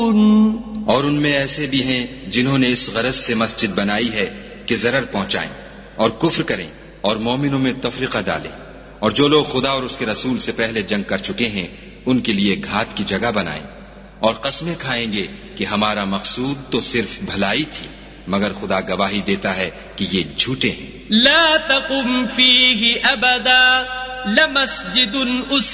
और उनमें ऐसे भी हैं जिन्होंने इस गरज से मस्जिद बनाई है कि जरर पहुंचाएं और कुफ्र करें और मोमिनों में तफरीका डालें, और जो लोग खुदा और उसके रसूल से पहले जंग कर चुके हैं उनके लिए घात की जगह बनाएं, और कस्में खाएंगे कि हमारा मकसूद तो सिर्फ भलाई थी, मगर खुदा गवाही देता है कि ये झूठे हैं। ला तकुम फीही अबदा लमस्जिदुन